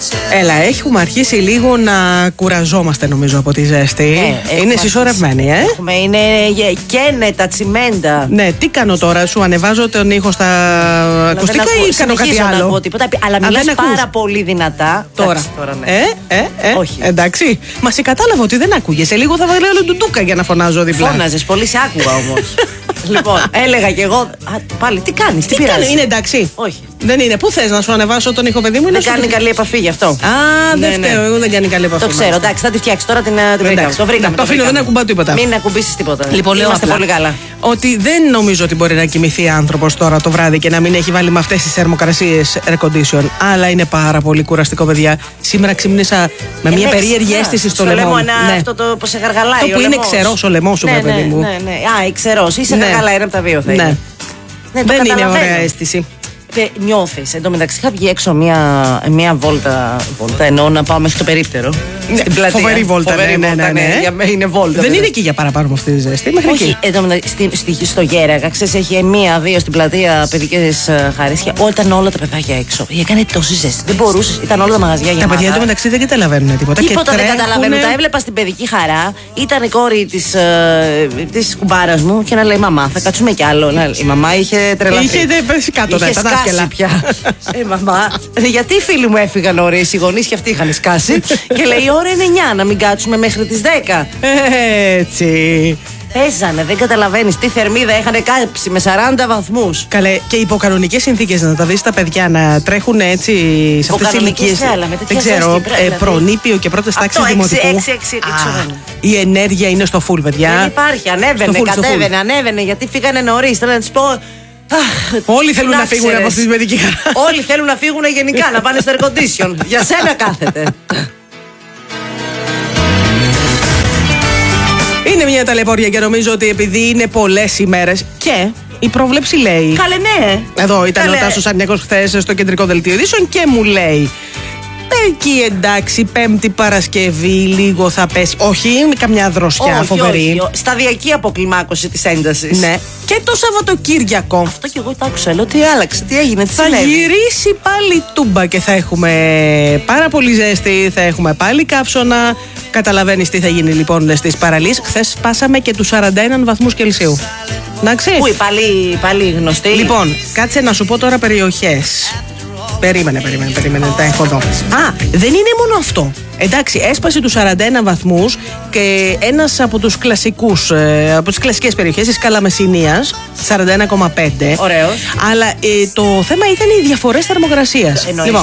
Έλα, έχουμε αρχίσει λίγο να κουραζόμαστε νομίζω από τη ζέστη. Είναι συσσωρευμένη, Είναι καίνε τα τσιμέντα. Ναι, τι κάνω τώρα, σου ανεβάζω τον ήχο στα ακουστικά ή κάνω κάτι άλλο? Να πω τίποτα, αλλά μιλάς πάρα πολύ δυνατά. Τώρα. Ναι. Όχι. Εντάξει. Μα σε κατάλαβα ότι δεν άκουγες. Σε λίγο θα βάλω ντουντούκα για να φωνάζω δίπλα. Φώναζες πολύ, σε άκουγα όμως. Λοιπόν, έλεγα κι εγώ. Πάλι, τι κάνεις, τι πειράζει? Είναι εντάξει? Όχι. Δεν είναι. Πού θες να σου ανεβάσω τον ήχο, παιδί μου? Δεν κάνει καλή επαφή γι' αυτό. Δεν φταίω, εγώ δεν κάνει καλή επαφή. Το ξέρω, εντάξει, θα τη φτιάξει τώρα την βρήκαμε. Το βρήκαμε. Το αφήνω, δεν ακουμπάω τίποτα. Μην ακουμπήσεις τίποτα. Λοιπόν, λέω είμαστε πολύ καλά. Ότι δεν νομίζω ότι μπορεί να κοιμηθεί άνθρωπος τώρα το βράδυ και να μην έχει βάλει με αυτές τις θερμοκρασίες air condition. Αλλά είναι πάρα πολύ κουραστικό, παιδιά. Σήμερα ξύπνησα με μια περίεργη αίσθηση στο λαιμό. Αυτό το που σε γαργαλάει. Το που είναι ξερός ο λαιμός σου, παιδί μου. Ναι, ξερός. Είσαι γαργαλάει, ένα από τα δύο θα είναι. Δεν είναι ωραία αίσθηση. Νιώθεις. Εν τω μεταξύ, είχα βγει έξω μία βόλτα, εννοώ να πάω μέχρι το περίπτερο. Στην πλατεία. Φοβερή βόλτα, ναι. Για μένα είναι βόλτα. Δεν είναι εκεί για παραπάνω με αυτή τη ζέστη. Όχι, στο Γέραγα, ξέρεις, έχει 1-2 στην πλατεία παιδικές χαρίσια. Όταν όλα τα παιδάκια έξω. Έκανε τόση ζέστη. Δεν μπορούσε, ήταν όλα τα μαγαζιά γεμάτα. Τα παιδιά του μεταξύ δεν καταλαβαίνουν τίποτα. Τίποτα δεν καταλαβαίνουν. Τα έβλεπα στην παιδική χαρά. Ήταν η κόρη της κουμπάρας μου και να λέει: Μαμά, θα κάτσουμε κι άλλο. Η μαμά είχε τρελαθεί. Είχε πέσει κάτω, πια. Μαμά, γιατί οι φίλοι μου έφυγαν νωρίς, οι γονείς και αυτοί είχαν σκάσει. Και λέει: η ώρα είναι 9, να μην κάτσουμε μέχρι τις 10. Έτσι. Παίζανε, δεν καταλαβαίνεις τι θερμίδα είχαν κάψει με 40 βαθμούς. Καλέ, και υπό κανονικές συνθήκες να τα δεις τα παιδιά να τρέχουν έτσι σε αυτές τις ηλικίες. Δεν ξέρω, προνήπιο και πρώτες τάξεις δημοτικού. 6. Η ενέργεια είναι στο full, παιδιά. Δεν υπάρχει, ανέβαινε γιατί φύγανε νωρίς. Θέλω να της πω. Όλοι θέλουν να φύγουν από αυτή τη παιδική χαρά. Όλοι θέλουν να φύγουν γενικά, να πάνε στο air condition. Για σένα κάθεται. Είναι μια ταλαιπωρία και νομίζω ότι επειδή είναι πολλές ημέρες και η πρόβλεψη λέει. Καλέ, ναι. Εδώ ήταν ο Τάσος Αρνιακός χθες στο κεντρικό δελτίο ειδήσεων και μου λέει: εκεί εντάξει, Πέμπτη Παρασκευή λίγο θα πέσει. Όχι, καμιά δροσιά φοβερή. Όχι. Σταδιακή αποκλιμάκωση της έντασης. Ναι. Και το Σαββατοκύριακο. Αυτό και εγώ το άκουσα. Λέω τι άλλαξε, τι έγινε, τι θα συνέβη. γυρίσει πάλι τούμπα και θα έχουμε πάρα πολύ ζέστη, θα έχουμε πάλι καύσωνα. Καταλαβαίνεις τι θα γίνει λοιπόν στις παραλίες. Χθες σπάσαμε και τους 41 βαθμούς Κελσίου. Εντάξει. Πού, πάλι γνωστή. Λοιπόν, κάτσε να σου πω τώρα περιοχές. Περίμενε, τα έχω εδώ. Δεν είναι μόνο αυτό. Εντάξει, έσπασε τους 41 βαθμούς και ένας από τους κλασικούς, από τις κλασικές περιοχές της Καλαμεσσηνίας, 41,5. Ωραίος. Αλλά το θέμα ήταν οι διαφορές θερμοκρασίας. Λοιπόν,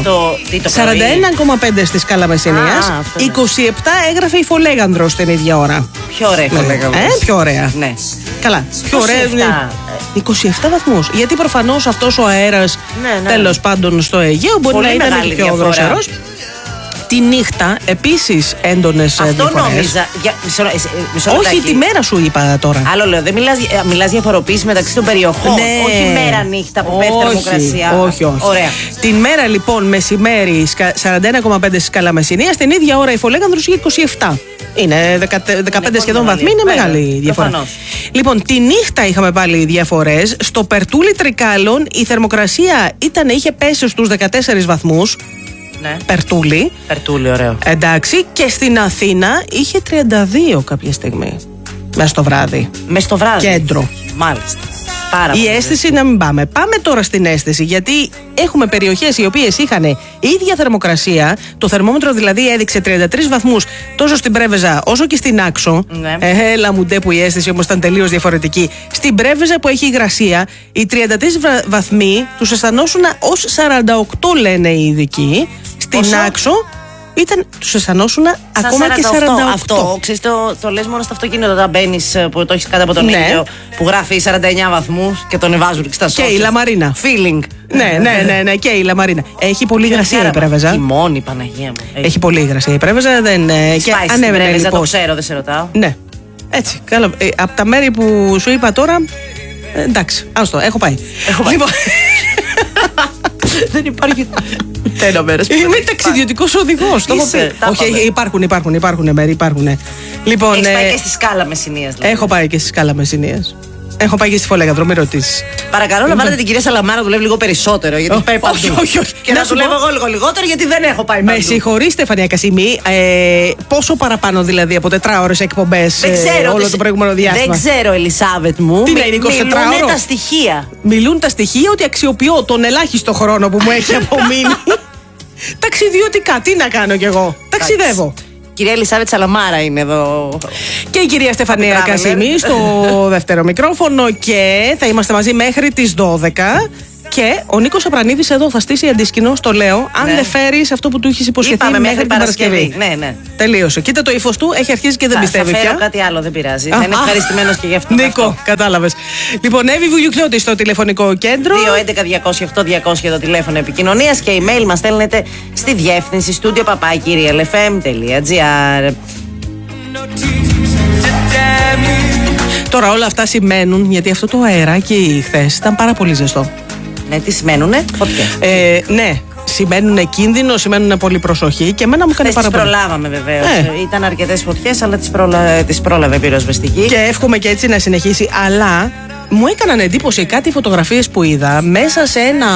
41,5 της Καλαμεσσηνίας, 27 έγραφε η Φολέγανδρος την ίδια ώρα. Πιο ωραία η Φολέγανδρος. Πιο ωραία. Ναι. Καλά, πιο ωραία. 27 βαθμούς. Γιατί προφανώς αυτός ο αέρας, τέλος πάντων στο Αιγαίο, μπορεί να ήταν και πιο δροσερός. Τη νύχτα επίσης έντονες διαφορές. Αυτό νόμιζα. Όχι, τη μέρα σου είπα τώρα. Άλλο λέω, δεν μιλάς διαφοροποίηση μεταξύ των περιοχών. Όχι μέρα νύχτα που πέφτει θερμοκρασία. Όχι. Ωραία. Την μέρα λοιπόν μεσημέρι 41,5 της Καλαμεσσηνίας, την ίδια ώρα η Φολέγανδρος είχε 27. Είναι 15 σχεδόν βαθμοί, είναι μεγάλη διαφορά. Προφανώς. Λοιπόν, τη νύχτα είχαμε πάλι διαφορές. Στο Περτούλι Τρικάλων η θερμοκρασία είχε πέσει στους 14 βαθμούς. Ναι. Περτούλι, ωραίο. Εντάξει, και στην Αθήνα είχε 32 κάποια στιγμή. Μέσα στο βράδυ. Κέντρο. Μάλιστα. Η αίσθηση να μην πάμε. Πάμε τώρα στην αίσθηση, γιατί έχουμε περιοχές οι οποίες είχαν ίδια θερμοκρασία. Το θερμόμετρο δηλαδή έδειξε 33 βαθμούς τόσο στην Πρέβεζα όσο και στην Άξο. Ναι. Έλα μου ντε που η αίσθηση όμως ήταν τελείως διαφορετική. Στην Πρέβεζα που έχει υγρασία, οι 33 βαθμοί τους αισθανόσουν ως 48, λένε οι ειδικοί. Στην Άξο τους αισθανόσουν ακόμα και 48. Αυτό, ξέρεις, το λες μόνο στο αυτοκίνητο όταν μπαίνεις, που το έχεις κάτω από τον ήλιο, που γράφει 49 βαθμούς και τον βάζουν στα social. Και η Λαμαρίνα. Feeling. Ναι, και η Λαμαρίνα. Έχει πολύ υγρασία η Πρέβεζα. Χειμώνη, Παναγία μου. Έχει πολύ υγρασία η Πρέβεζα. Σπάει στην Πρέβεζα, το ξέρω, δεν σε ρωτάω. Ναι. Έτσι. Καλά. Από τα μέρη που σου είπα τώρα. Εντάξει, άστο, έχω πάει. Λοιπόν. Δεν υπάρχει. Είμαι ταξιδιωτικός οδηγός. Όχι, υπάρχουν μέρη. Λοιπόν, έχεις πάει και στη Σκάλα Μεσσηνίας. Έχω πάει και στη Σκάλα Μεσσηνίας. Έχω πάει και στη Φολέγαδρο, μην ρωτήσεις. Παρακαλώ να βάλετε την κυρία Σαλαμάρα να δουλεύει λίγο περισσότερο. Γιατί πάει παντού. Όχι. Και να δουλεύω εγώ λίγο λιγότερο, γιατί δεν έχω πάει παντού. Με συγχωρείς, Στεφανία Κασιμή. Πόσο παραπάνω δηλαδή από 4 ώρες εκπομπές όλο το προηγούμενο διάστημα? Δεν ξέρω, Ελισάβετ μου. Τι να είναι, 24 ώρες? Μιλούν τα στοιχεία. Μιλούν τα στοιχεία ότι αξιοποιώ τον ελάχιστο χρόνο που μου έχει απομείνει. Ταξιδιωτικά, τι να κάνω κι εγώ. Ταξιδεύω. Κυρία Ελισάβετ Σαλαμάρα είναι εδώ. Και η κυρία Στεφανία Κασιμή στο δεύτερο μικρόφωνο. Και θα είμαστε μαζί μέχρι τις 12. Και ο Νίκος Απρανίδης εδώ θα στήσει αντίσκηνο, το λέω, αν δεν φέρεις αυτό που του έχεις υποσχεθεί μέχρι την Παρασκευή. Ναι. Τελείωσε. Κοίτα το ύφος του, έχει αρχίσει και δεν πιστεύει πια. Θα φέρω κάτι άλλο, δεν πειράζει. Θα είναι ευχαριστημένος και γι' αυτό. Νίκο, κατάλαβες. Λοιπόν, Εύη Βουγιουκλιώτη στο τηλεφωνικό κέντρο. 211-208-200 το τηλέφωνο επικοινωνίας και email μας στέλνετε στη διεύθυνση studio@kyrielfm.gr. Τώρα όλα αυτά σημαίνουν, γιατί αυτό το αεράκι χθες ήταν πάρα πολύ ζεστό. Ναι, τι σημαίνουνε? Φωτιές. Ναι, σημαίνουν κίνδυνο, σημαίνουν πολύ προσοχή και εμένα μου έκανε πάρα πολύ. Τις προλάβαμε βεβαίως. Ήταν αρκετές φωτιές, αλλά τις πρόλαβε πυροσβεστική. Και εύχομαι και έτσι να συνεχίσει. Αλλά μου έκαναν εντύπωση κάτι φωτογραφίες που είδα μέσα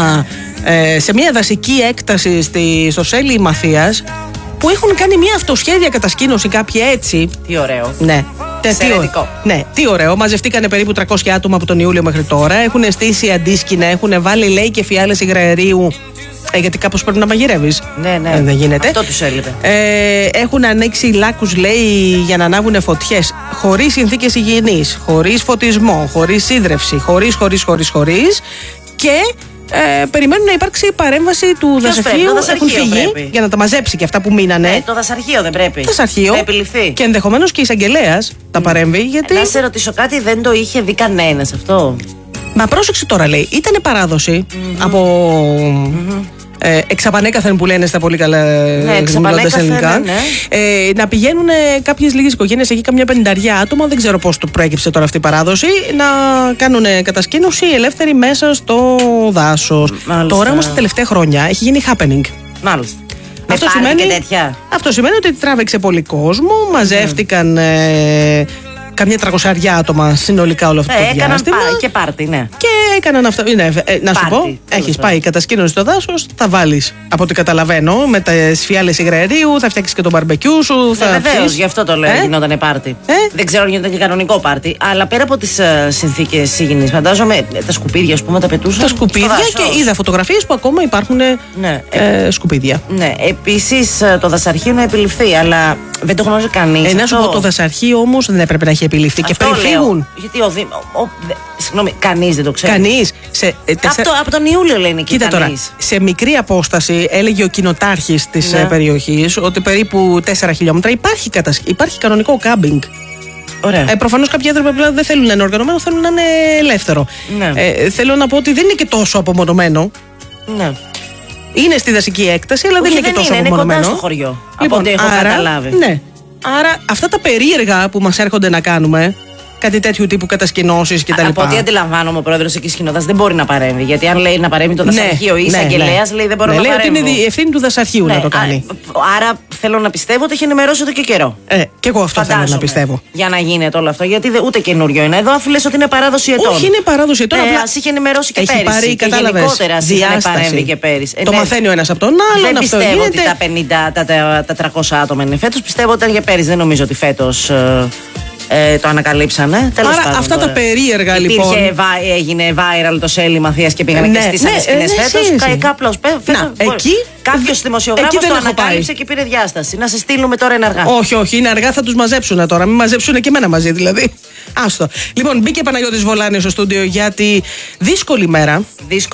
σε μια δασική έκταση στο Σέλι Μαθίας, που έχουν κάνει μια αυτοσχέδια κατασκήνωση κάποιοι έτσι. Τι ωραίο. Ναι. Ναι, τι ωραίο. Μαζευτήκανε περίπου 300 άτομα από τον Ιούλιο μέχρι τώρα. Έχουν στήσει αντίσκηνα, έχουν βάλει, λέει, και φιάλες υγραερίου. Γιατί κάπως πρέπει να μαγειρεύεις. Ναι. Δεν γίνεται. Αυτό τους έλειπε. Έχουν ανοίξει λάκκους, λέει, για να ανάβουν φωτιές. Χωρίς συνθήκες υγιεινής, χωρίς φωτισμό, χωρίς ίδρυυση, χωρίς. Και περιμένουν να υπάρξει παρέμβαση του δασαρχείου. Έχουν φύγει για να τα μαζέψει και αυτά που μείνανε. Το δασαρχείο δεν πρέπει. Δασαρχείο. Θα επιληφθεί. Και ενδεχομένως και η εισαγγελέας τα παρέμβει. Γιατί... Να σε ρωτήσω κάτι, δεν το είχε δει κανένας αυτό? Μα πρόσεξε τώρα, λέει. Ήτανε παράδοση από. Εξαπανέκαθεν που λένε στα πολύ καλά ελληνικά. Να πηγαίνουν κάποιες λίγες οικογένειες, εκεί καμιά 50 άτομα, δεν ξέρω πώς το προέκυψε τώρα αυτή η παράδοση, να κάνουν κατασκήνωση ελεύθερη μέσα στο δάσος. Τώρα όμως τα τελευταία χρόνια έχει γίνει happening. Μάλιστα. Αυτό σημαίνει ότι τράβηξε πολύ κόσμο, μαζεύτηκαν καμιά 300 άτομα συνολικά όλο αυτό το διάστημα. Και πάρτι, ναι. Και έκαναν αυτό. Να σου πω, έχεις πάει κατασκήνωση στο δάσος, θα βάλεις, από ό,τι καταλαβαίνω, με τις φιάλες υγραερίου, θα φτιάξεις και το μπαρμπεκιού σου. Βεβαίως, γι' αυτό το λέω, γινότανε πάρτι. Δεν ξέρω αν γινόταν και κανονικό πάρτι. Αλλά πέρα από τις συνθήκες υγιεινής, φαντάζομαι τα σκουπίδια, ας πούμε, τα πετούσαν. Τα σκουπίδια και είδα φωτογραφίες που ακόμα υπάρχουν σκουπίδια. Ναι, επίσης το δασαρχείο να επιληφθεί, αλλά δεν το γνώριζε κανείς. Να σου πω, το δασαρχείο όμως δεν έπρεπε να έχει επιληφθεί. Και πριν φύγουν. Γιατί συγγνώμη, κανείς δεν το ξέρει. Κανείς. Από τον Ιούλιο λένε και κοίτα τώρα, σε μικρή απόσταση έλεγε ο κοινοτάρχης της περιοχής ότι περίπου 4 χιλιόμετρα υπάρχει κανονικό κάμπινγκ. Προφανώς κάποιοι άνθρωποι δεν θέλουν να είναι οργανωμένο, θέλουν να είναι ελεύθερο. Θέλω να πω ότι δεν είναι και τόσο απομονωμένο. Ναι. Είναι στη δασική έκταση, αλλά δεν είναι και τόσο απομονωμένο. Είναι κοντά στο χωριό. Από ό,τι έχω καταλάβει. Ναι. Άρα αυτά τα περίεργα που μας έρχονται να κάνουμε, κάτι τέτοιου τύπου κατασκηνώσεις κτλ. Από ό,τι αντιλαμβάνομαι, ο πρόεδρος εκεί σκηνοδάς δεν μπορεί να παρέμβει. Γιατί αν λέει να παρέμβει το δασαρχείο ή η εισαγγελέας, λέει δεν μπορεί να παρέμβει. Λέει ότι είναι η ευθύνη του δασαρχείου να το κάνει. Άρα θέλω να πιστεύω ότι έχει ενημερώσει εδώ και καιρό. Και εγώ αυτό θέλω να πιστεύω. Για να γίνεται όλο αυτό. Γιατί ούτε καινούριο είναι. Εδώ αφού λες ότι είναι παράδοση ετών. Όχι, είναι παράδοση ετών. Ας είχε ενημερώσει και πέρυσι. Πάρει, και γενικότερα είχε παρέμβει και πέρυσι. Το μαθαίνει ο ένας από τον άλλον. Δεν πιστεύω ότι τα 300 άτομα είναι φέτος. Πιστεύω ότι ήταν για πέρυσι. Δεν νομίζω ότι φέτος το ανακαλύψανε. Τέλος πάντων, αυτά τα περίεργα λοιπόν. Έγινε viral το Σέλι Μαθίας και πήγανε και στήσανε σκηνές φέτος. Κάπλος κάποιος δημοσιογράφος το ανακάλυψε και πήρε διάσταση. Να σε στείλουμε τώρα είναι αργά. Όχι, είναι αργά, θα τους μαζέψουν τώρα. Μην μαζέψουν και εμένα μαζί δηλαδή. Άστο. Λοιπόν, μπήκε Παναγιώτης Βολάνης στο στούντιο για τη δύσκολη μέρα.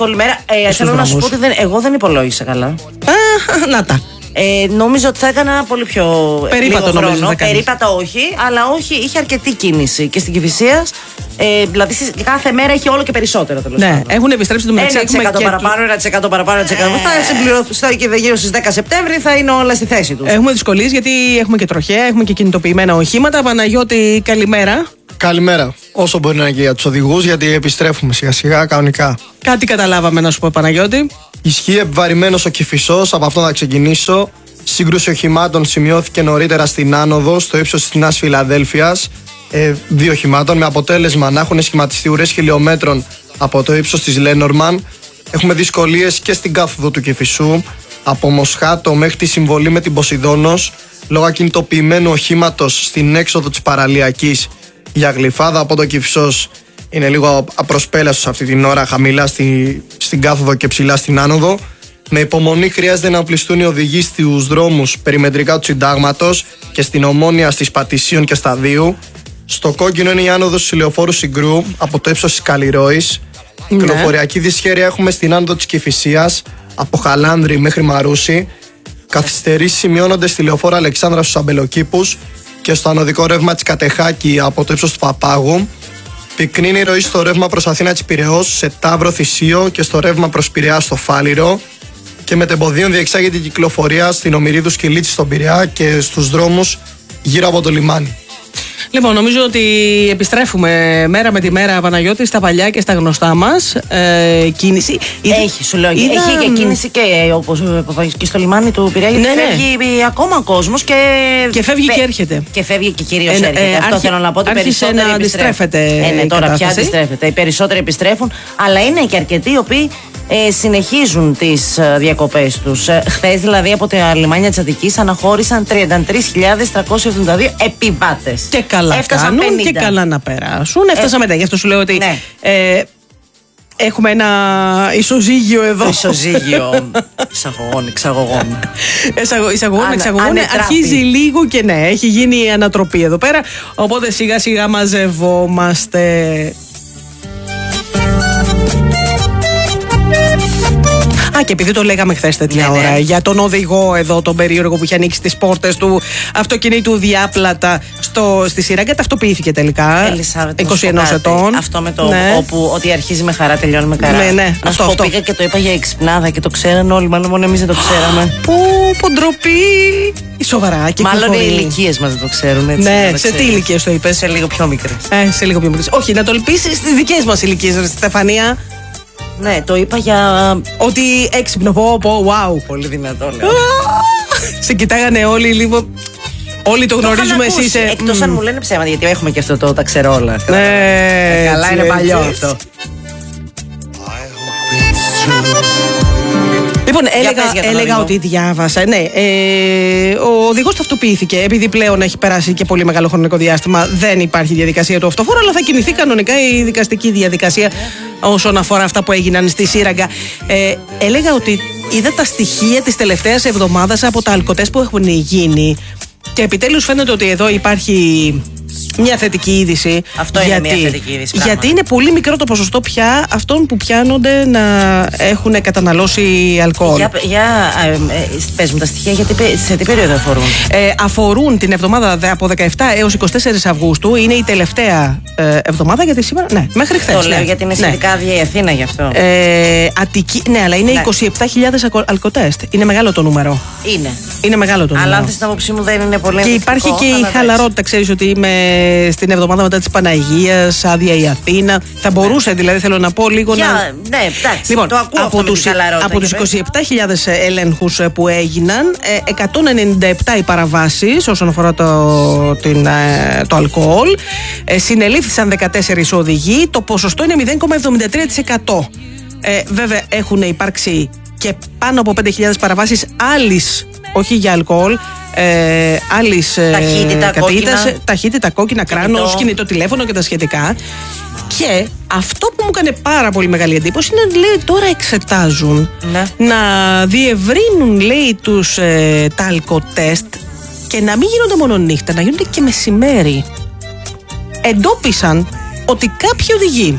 Θέλω να σου πω ότι εγώ δεν υπολόγισα καλά. Να τα. Νόμιζα ότι θα έκανα πολύ πιο περίπατο χρόνο. Περίπατο όχι, αλλά είχε αρκετή κίνηση και στην Κηφισίας. Δηλαδή κάθε μέρα έχει όλο και περισσότερο τέλος πάντων. Έχουν επιστρέψει το μεταξύ. 1% παραπάνω, 1% παραπάνω, 1%. Θα συμπληρωθεί και γύρω στις 10 Σεπτέμβρη θα είναι όλα στη θέση τους. Έχουμε δυσκολίες γιατί έχουμε και τροχέα, έχουμε και κινητοποιημένα οχήματα. Παναγιώτη, καλημέρα. Καλημέρα. Όσο μπορεί να είναι και για τους οδηγούς, γιατί επιστρέφουμε σιγά σιγά κανονικά. Κάτι καταλάβαμε να σου πω, Παναγιώτη. Ισχύει επιβαρημένος ο Κηφισός, από αυτό να ξεκινήσω. Σύγκρουση οχημάτων σημειώθηκε νωρίτερα στην άνοδο, στο ύψος της Νέας Φιλαδέλφειας. 2 οχημάτων, με αποτέλεσμα να έχουν σχηματιστεί ουρές χιλιόμετρων από το ύψος της Λένορμαν. Έχουμε δυσκολίες και στην κάθοδο του Κηφισού, από Μοσχάτο μέχρι τη συμβολή με την Ποσειδώνος, λόγω ακινητοποιημένου οχήματος στην έξοδο της Παραλιακής για Γλυφάδα. Από το Κηφισός είναι λίγο απροσπέλαστος αυτή την ώρα, χαμηλά στην κάθοδο και ψηλά στην άνοδο. Με υπομονή χρειάζεται να οπλιστούν οι οδηγοί στους δρόμους περιμετρικά του Συντάγματος και στην Ομόνια στις Πατησίων και Σταδίου. Στο κόκκινο είναι η άνοδος του Ηλεοφόρου Συγκρού από το ύψος της Καλλιρόης. Ναι. Κυκλοφοριακή δυσχέρεια έχουμε στην άνοδο της Κηφισίας από Χαλάνδρη μέχρι Μαρούσι. Καθυστερήσεις σημειώνονται στη Λεωφόρο Αλεξάνδρα στους Αμπελοκήπους και στο ανωδικό ρεύμα της Κατεχάκη από το ύψος του Παπάγου. Πυκνή είναι η ροή στο ρεύμα προς Αθήνα της Πειραιώς, σε Ταύρο Θησίο και στο ρεύμα προς Πειραιά στο Φάληρο. Και μετεμποδίων διεξάγεται η κυκλοφορία στην Ομηρίδου Σκυλίτσι στον Πειραιά και στους δρόμους γύρω από το λιμάνι. Λοιπόν, νομίζω ότι επιστρέφουμε μέρα με τη μέρα, Παναγιώτη, στα παλιά και στα γνωστά μας. Κίνηση. Έχει, σου λέω. Έχει και κίνηση και, όπως, και στο λιμάνι του Πειραιά. Ναι, φεύγει ακόμα κόσμος και φεύγει και έρχεται. Και φεύγει και κυρίως έρχεται. Αυτό θέλω να πω. Ότι περισσότεροι αντιστρέφεται. Τώρα πια αντιστρέφεται. Οι περισσότεροι επιστρέφουν, αλλά είναι και αρκετοί οι οποίοι συνεχίζουν τις διακοπές τους. Χθες δηλαδή από τα λιμάνια της Αττικής αναχώρησαν 33.372 επιβάτες. Και καλά κάνουν 50. Και καλά να περάσουν. Έφτασα μετά. Γι' αυτό σου λέω ότι έχουμε ένα ισοζύγιο εδώ. Ισοζύγιο εισαγωγών, εξαγωγών. Εισαγωγών, εξαγωγών. Αρχίζει λίγο και ναι, έχει γίνει η ανατροπή εδώ πέρα. Οπότε σιγά σιγά μαζευόμαστε. Και επειδή το λέγαμε χθες τέτοια ώρα, για τον οδηγό εδώ, τον περίεργο που είχε ανοίξει τις πόρτες του αυτοκινήτου διάπλατα στη Σύραγγα, ταυτοποιήθηκε τελικά. 21 ετών. Αυτό με το όπου ότι αρχίζει με χαρά, τελειώνει με καρά. Ναι, αυτό. Πήγα και το είπα για εξυπνάδα και το ξέραν όλοι, μάλλον μόνο εμείς δεν το ξέραμε. Πού ντροπή. Σοβαρά. Μάλλον οι ηλικίες μας δεν το ξέρουν. Έτσι, ναι, σε τι ηλικίες το είπες? Σε λίγο πιο μικρές. Σε λίγο πιο μικρές. Όχι, να το ελπίσεις στις δικές μας ηλικίες, Στεφανία. Ναι, το είπα για. Ότι έξυπνο, wow. Πολύ δυνατό, λέω. Σε κοιτάγανε όλοι λίγο. Όλοι το γνωρίζουμε, εσύ είσαι. Εκτός αν μου λένε ψέματα, γιατί έχουμε και αυτό το τα ξέρω όλα. Ναι, καλά, είναι παλιό αυτό. Λοιπόν, έλεγα ότι διάβασα. Ναι, ο οδηγός ταυτοποιήθηκε. Επειδή πλέον έχει περάσει και πολύ μεγάλο χρονικό διάστημα, δεν υπάρχει διαδικασία του αυτοφόρου, αλλά θα κινηθεί κανονικά η δικαστική διαδικασία όσον αφορά αυτά που έγιναν στη Σύραγγα. Έλεγα ότι είδα τα στοιχεία της τελευταίας εβδομάδας από τα αλκοτές που έχουν γίνει. Και επιτέλους φαίνεται ότι εδώ υπάρχει μια θετική είδηση. Αυτό είναι μια θετική είδηση. Γιατί είναι πολύ μικρό το ποσοστό πια αυτών που πιάνονται να έχουν καταναλώσει αλκοόλ. Πες μου τα στοιχεία, γιατί σε τι περίοδο αφορούν? Αφορούν την εβδομάδα από 17 έως 24 Αυγούστου. Είναι η τελευταία εβδομάδα, γιατί σήμερα. Ναι, μέχρι χθες. Το λέω γιατί είναι σχετικά άδεια η Αθήνα γι' αυτό. Αττική, ναι, αλλά είναι 27.000 αλκοτέστ. Είναι μεγάλο το νούμερο. Είναι μεγάλο το νούμερο. Αλλά αν θες την άποψή μου δεν είναι πολύ. Και υπάρχει και η χαλαρότητα. Ξέρεις ότι είμαι στην εβδομάδα μετά της Παναγίας, άδεια η Αθήνα. Θα μπορούσε, δηλαδή, θέλω να πω λίγο να. Ναι, εντάξει. Λοιπόν, το ακούω από τους 27.000 ελέγχους που έγιναν, 197 οι παραβάσεις όσον αφορά το αλκοόλ. Συνελήφθησαν 14 οδηγοί. Το ποσοστό είναι 0,73%. Βέβαια, έχουν υπάρξει και πάνω από 5.000 παραβάσεις άλλης, όχι για αλκοόλ, άλλης ταχύτητα, κόκκινα, κράνος, κινητό τηλέφωνο και τα σχετικά. Και αυτό που μου έκανε πάρα πολύ μεγάλη εντύπωση είναι, λέει, τώρα εξετάζουν να διευρύνουν, λέει, τα αλκοτέστ και να μην γίνονται μόνο νύχτα, να γίνονται και μεσημέρι. Εντόπισαν ότι κάποιοι οδηγοί,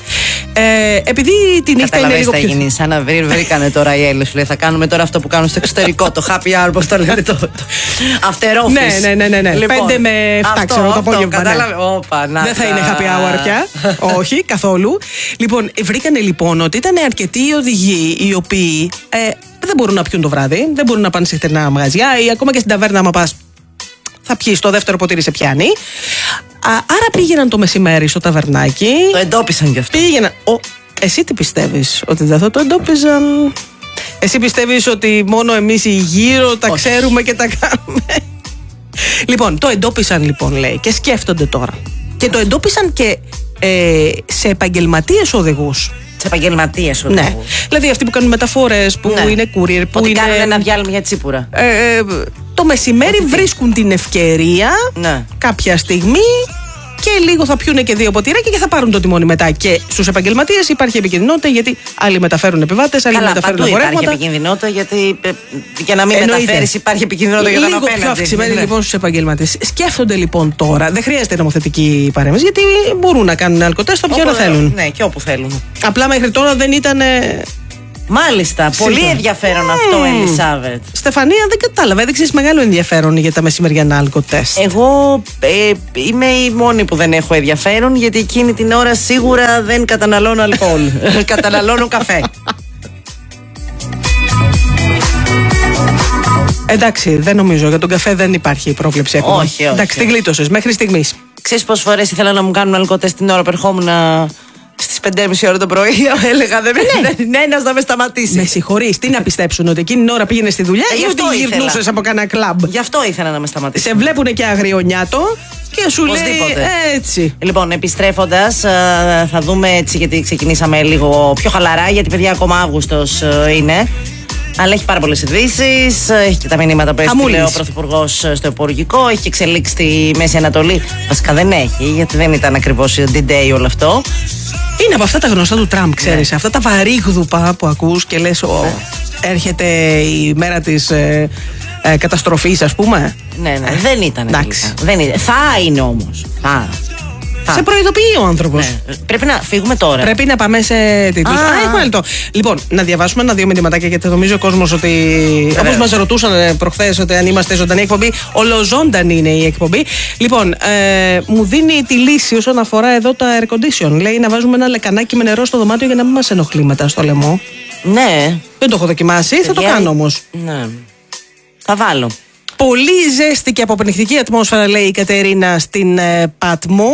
επειδή τη νύχτα είναι λίγο πιο. Θα γίνει σαν να βρήκανε τώρα οι Έλληνες. Θα κάνουμε τώρα αυτό που κάνουν στο εξωτερικό, το happy hour, πώς το λένε, το after office. Ναι. Λοιπόν, 5 με 7 ξέρω το απόγευμα. Δεν θα είναι happy hour πια. Όχι, καθόλου. Λοιπόν, βρήκανε λοιπόν ότι ήταν αρκετοί οδηγοί οι οποίοι δεν μπορούν να πιούν το βράδυ, δεν μπορούν να πάνε σε χτερινά μαγαζιά ή ακόμα και στην ταβέρνα, άμα πας, θα πιείς το δεύτερο ποτήρι, σε πιάνει. Άρα πήγαιναν το μεσημέρι στο ταβερνάκι. Το εντόπισαν γι' αυτό. Πήγαιναν. Εσύ τι πιστεύεις, ότι δεν θα το εντόπιζαν? Εσύ πιστεύεις ότι μόνο εμείς οι γύρω τα ξέρουμε και τα κάνουμε? Λοιπόν, το εντόπισαν, λοιπόν, λέει, και σκέφτονται τώρα Και το εντόπισαν και σε επαγγελματίες οδηγούς. Σε επαγγελματίες οδηγούς. Ναι. Δηλαδή αυτοί που κάνουν μεταφορές, που είναι courier, που ότι είναι. κάνουν ένα διάλειμμα για τσίπουρα. Το μεσημέρι βρίσκουν την ευκαιρία κάποια στιγμή και λίγο θα πιούνε και 2 ποτηράκια και θα πάρουν το τιμόνι μετά. Και στους επαγγελματίες υπάρχει επικινδυνότητα, γιατί άλλοι μεταφέρουν επιβάτες, άλλοι μεταφέρουν αγορεύματα. Υπάρχει επικινδυνότητα, γιατί για να μην μεταφέρεις υπάρχει επικινδυνότητα για τον απέναντι. Λίγο πιο αυξημένη λοιπόν στους επαγγελματίες. Σκέφτονται λοιπόν τώρα, δεν χρειάζεται νομοθετική παρέμβαση, γιατί μπορούν να κάνουν αλκοτέστ όποια ώρα θέλουν. Ναι, και όπου θέλουν. Απλά μέχρι τώρα δεν ήταν. Μάλιστα. Πολύ ενδιαφέρον αυτό, Ελισάβετ. Στεφανία, δεν κατάλαβα. Έδειξες μεγάλο ενδιαφέρον για τα μεσημεριανά αλκοτέστ. Εγώ είμαι η μόνη που δεν έχω ενδιαφέρον, γιατί εκείνη την ώρα σίγουρα δεν καταναλώνω αλκοόλ. Καταναλώνω καφέ. Εντάξει, δεν νομίζω. Για τον καφέ δεν υπάρχει πρόβλεψη ακόμα. Όχι. Εντάξει, τη γλίτωσες μέχρι στιγμής. Ξέρεις πόσες φορές ήθελα να μου κάνουν αλκοτέστ την ώρα που ερχόμουν στις 5:30 ώρα το πρωί? Έλεγα δεν είναι ένας να με σταματήσει. Με συγχωρείς, τι να πιστέψουν, ότι εκείνη την ώρα πήγαινε στη δουλειά ή ότι γυρνούσες από κανένα κλαμπ? Γι' αυτό ήθελα να με σταματήσει. Σε βλέπουνε και αγριονιάτο και σου λέει έτσι. Λοιπόν, επιστρέφοντας, θα δούμε έτσι, γιατί ξεκινήσαμε λίγο πιο χαλαρά, γιατί παιδιά ακόμα Αύγουστος είναι. Αλλά έχει πάρα πολλές ειδήσεις, έχει και τα μηνύματα που έστειλε ο Πρωθυπουργός στο Υπουργικό, έχει εξελίξει στη Μέση Ανατολή. Βασικά δεν έχει, γιατί δεν ήταν ακριβώς D-Day όλο αυτό. Είναι από αυτά τα γνωστά του Τραμπ, ξέρεις, αυτά τα βαρύγδουπα που ακούς και λες έρχεται η μέρα της καταστροφής, ας πούμε. Ναι, δεν ήταν. Θα είναι όμως. Σε προειδοποιεί ο άνθρωπος. Ναι. Πρέπει να φύγουμε τώρα. Πρέπει να πάμε σε τίτλους. Έχουμε λεπτό. Λοιπόν, να διαβάσουμε 1-2 μηνύματάκια, γιατί νομίζω ο κόσμος ότι. Όπως μας ρωτούσαν προχθές, ότι αν είμαστε ζωντανή εκπομπή, ολοζώντανη είναι η εκπομπή. Λοιπόν, μου δίνει τη λύση όσον αφορά εδώ τα air condition. Λέει να βάζουμε ένα λεκανάκι με νερό στο δωμάτιο για να μην μας ενοχλεί μετά στο λαιμό. Ναι. Δεν το έχω δοκιμάσει, θα το κάνω όμως. Ναι. Θα βάλω. Πολύ ζέστη και αποπνιχτική ατμόσφαιρα, λέει η Κατερίνα στην Πατμό.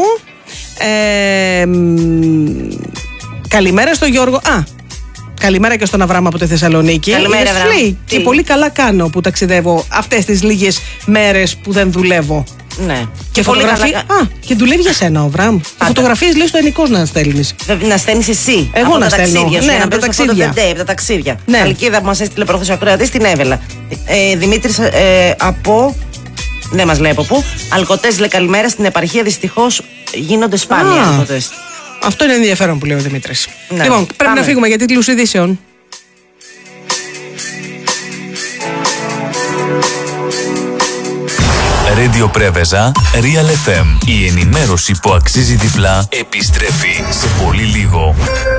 Καλημέρα στο Γιώργο. Καλημέρα και στον Αβράμα από τη Θεσσαλονίκη. Καλημέρα, Αβράμα. Και πολύ καλά κάνω που ταξιδεύω αυτές τις λίγες μέρες που δεν δουλεύω. Ναι. Και φωτογραφία. Και δουλεύει για σένα ο Αβράμ. Φωτογραφίες λέει στο ενικός να στέλνεις. Να στέλνεις εσύ. Εγώ από να τα στέλνω. Ταξίδια σου, ναι, από τα ταξίδια. Από τα ταξίδια. Ναι. Αλκίδα που μας έστειλε προχθές ο ακροατής στην Εύελα. Δημήτρης από. Δεν μας λέει από πού. Αλκοτέστ λέει καλημέρα. Στην επαρχία δυστυχώς γίνονται σπάνια αλκοτέστ. Αυτό είναι ενδιαφέρον που λέει ο Δημήτρης. Ναι. Λοιπόν, πρέπει να φύγουμε για τίτλους ειδήσεων. Radio Πρέβεζα, Real FM. Η ενημέρωση που αξίζει τυφλά επιστρέφει σε πολύ λίγο.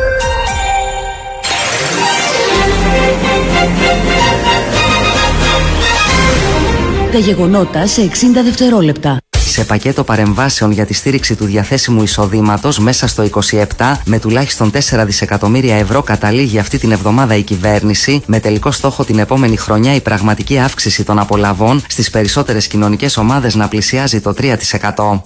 Τα γεγονότα σε 60 δευτερόλεπτα. Σε πακέτο παρεμβάσεων για τη στήριξη του διαθέσιμου εισοδήματος μέσα στο 27, με τουλάχιστον 4 δισεκατομμύρια ευρώ καταλήγει αυτή την εβδομάδα η κυβέρνηση, με τελικό στόχο την επόμενη χρονιά η πραγματική αύξηση των απολαβών στις περισσότερες κοινωνικές ομάδες να πλησιάζει το 3%.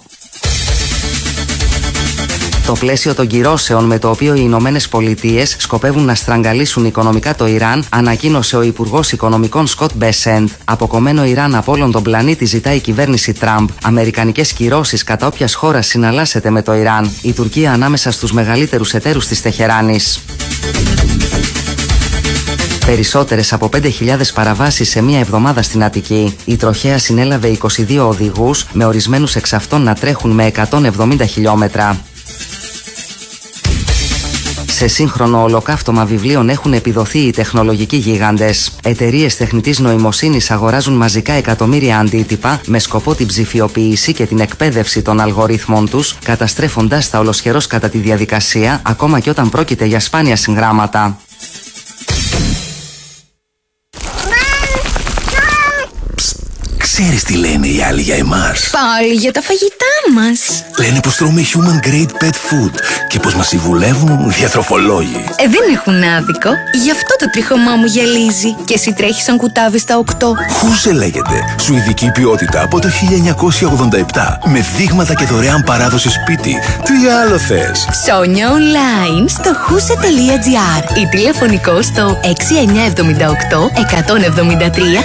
Το πλαίσιο των κυρώσεων με το οποίο οι Ηνωμένες Πολιτείες σκοπεύουν να στραγγαλίσουν οικονομικά το Ιράν, ανακοίνωσε ο Υπουργός Οικονομικών Σκοτ Μπέσεντ. Αποκομμένο Ιράν από όλον τον πλανήτη ζητάει η κυβέρνηση Τραμπ. Αμερικανικές κυρώσεις κατά όποιας χώρας συναλλάσσεται με το Ιράν. Η Τουρκία ανάμεσα στους μεγαλύτερους εταίρους της Τεχεράνης. Περισσότερες από 5.000 παραβάσεις σε μία εβδομάδα στην Αττική. Η τροχέα συνέλαβε 22 οδηγούς, με ορισμένους εξ αυτών να τρέχουν με 170 χιλιόμετρα. Σε σύγχρονο ολοκαύτωμα βιβλίων έχουν επιδοθεί οι τεχνολογικοί γίγαντες. Εταιρείες τεχνητής νοημοσύνης αγοράζουν μαζικά εκατομμύρια αντίτυπα με σκοπό την ψηφιοποίηση και την εκπαίδευση των αλγορίθμων τους, καταστρέφοντας τα ολοσχερός κατά τη διαδικασία, ακόμα και όταν πρόκειται για σπάνια συγγράμματα. Ξέρεις τι λένε οι άλλοι για εμάς? Πάλι για τα φαγητά μας. Λένε πως τρώμε human grade pet food και πως μας συμβουλεύουν διατροφολόγοι. Δεν έχουν άδικο. Γι' αυτό το τρίχωμά μου γυαλίζει. Και εσύ τρέχεις σαν κουτάβι στα 8. Χούσε λέγεται. Σουηδική ποιότητα από το 1987. Με δείγματα και δωρεάν παράδοση σπίτι. Τι άλλο θες? Ψώνια online στο huse.gr ή τηλεφωνικό στο 6978 173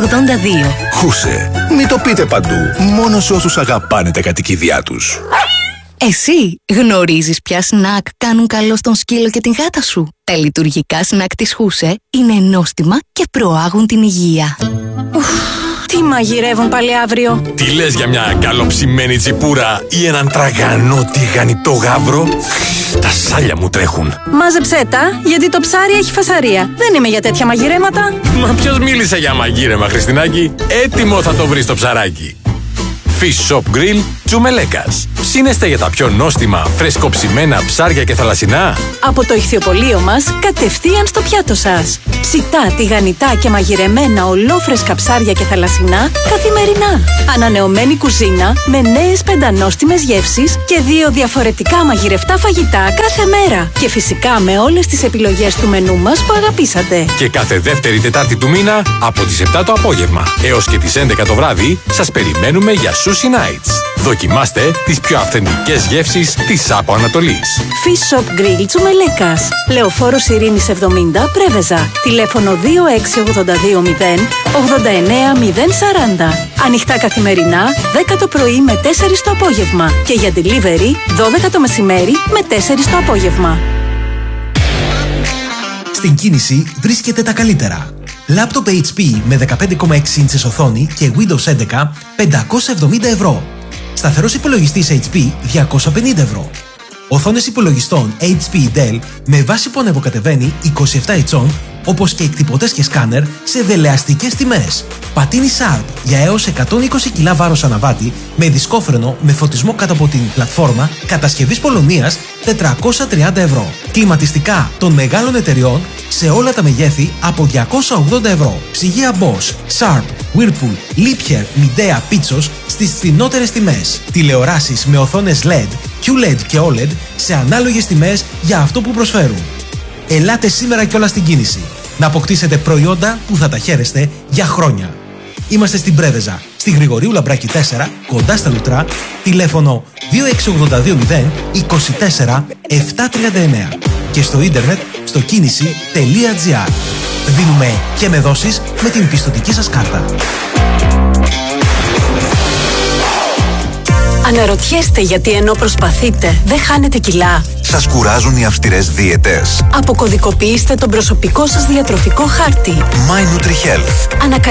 182. Χούσε. Μην το πείτε παντού. Μόνο σε όσους αγαπάνε τα κατοικίδια τους. Εσύ γνωρίζεις ποια σνακ κάνουν καλό στον σκύλο και την γάτα σου? Τα λειτουργικά σνακ της Χούσε είναι νόστιμα και προάγουν την υγεία. Τι μαγειρεύουν πάλι αύριο? Τι λες για μια καλοψημένη τσιπούρα ή έναν τραγανό τηγανιτό γάβρο? Τα σάλια μου τρέχουν. Μάζεψέ τα, γιατί το ψάρι έχει φασαρία. Δεν είμαι για τέτοια μαγειρέματα. Μα ποιος μίλησε για μαγείρεμα, Χριστινάκη? Έτοιμο θα το βρεις το ψαράκι. Fish Shop Grill Τσουμελέκας. Ψήνεστε για τα πιο νόστιμα, φρεσκοψημένα ψάρια και θαλασσινά? Από το ηχθιοπωλείο μας, κατευθείαν στο πιάτο σας. Ψητά, τηγανιτά και μαγειρεμένα ολόφρεσκα ψάρια και θαλασσινά καθημερινά. Ανανεωμένη κουζίνα με νέες πεντανόστιμες γεύσεις και 2 διαφορετικά μαγειρευτά φαγητά κάθε μέρα. Και φυσικά με όλες τις επιλογές του μενού μας που αγαπήσατε. Και κάθε δεύτερη Τετάρτη του μήνα από τις 7 το απόγευμα έως και τις 11 το βράδυ σας περιμένουμε για Sushi Nights. Δοκιμάστε τις πιο αυθεντικές γεύσεις της Άπο Ανατολής. Fish Shop Grill Τσουμελέκας. Λεωφόρος Ειρήνης 70 Πρέβεζα. Τηλέφωνο 26820 89040. Ανοιχτά καθημερινά 10 το πρωί με 4 το απόγευμα. Και για delivery 12 το μεσημέρι με 4 το απόγευμα. Στην κίνηση βρίσκεται τα καλύτερα. Λάπτοπ HP με 15,6 ίντσες οθόνη και Windows 11 570 ευρώ. Σταθερός υπολογιστής HP 250 ευρώ. Οθόνες υπολογιστών HP Dell με βάση που ανεβοκατεβαίνει 27 ετσών, όπως και εκτυπωτές και σκάνερ σε δελεαστικές τιμές. Πατίνι Sharp για έως 120 κιλά βάρος αναβάτη με δισκόφρενο με φωτισμό κάτω από την πλατφόρμα κατασκευής Πολωνίας 430 ευρώ. Κλιματιστικά των μεγάλων εταιριών σε όλα τα μεγέθη από 280 ευρώ. Ψυγεία Bosch, Sharp, Whirlpool, Liebherr, Midea, Pitsos στις φθηνότερες τιμές. Τηλεοράσεις με οθόνες LED, QLED και OLED σε ανάλογες τιμές για αυτό που προσφέρουν. Ελάτε σήμερα κιόλας στην κίνηση να αποκτήσετε προϊόντα που θα τα χαίρεστε για χρόνια. Είμαστε στην Πρέβεζα, στη Γρηγορίου Λαμπράκη 4, κοντά στα Λουτρά, τηλέφωνο 26820 24 739 και στο ίντερνετ στο κίνηση.gr. Δίνουμε και με δόσεις με την πιστωτική σας κάρτα. Αναρωτιέστε γιατί ενώ προσπαθείτε δεν χάνετε κιλά? Σας κουράζουν οι αυστηρές δίαιτες? Αποκωδικοποιήστε τον προσωπικό σας διατροφικό χάρτη. My NutriHealth.